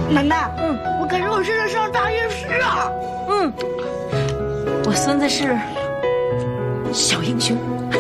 奶奶，我感觉我现在上大夜市啊。 我孙子是小英雄。